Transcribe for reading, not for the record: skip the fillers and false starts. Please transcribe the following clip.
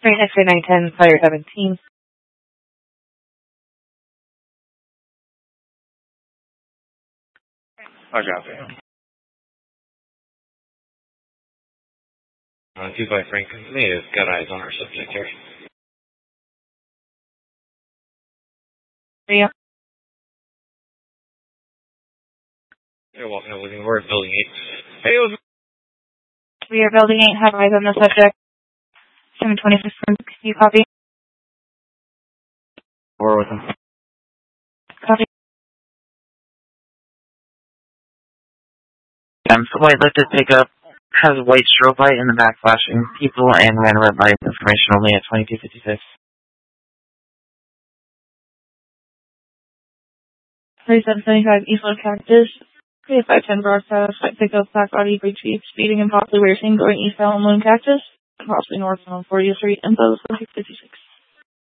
Right next to 910, Fire 17. I got that. 2 by Frank may have got eyes on our subject here. Yeah. They're walking over looking. We're at Building 8. Hey, We are Building 8, have eyes on the subject. 726, can you copy? we're with them. Copy. White lifted pickup has white strobe light in the back flashing people and red light. Information only at 2256. 3775 Eastwood Cactus. 510 broadcast. White pickup, black body, green chief, speeding and possibly racing, going eastbound Moon Cactus. Possibly northbound 40th Street, info 2656.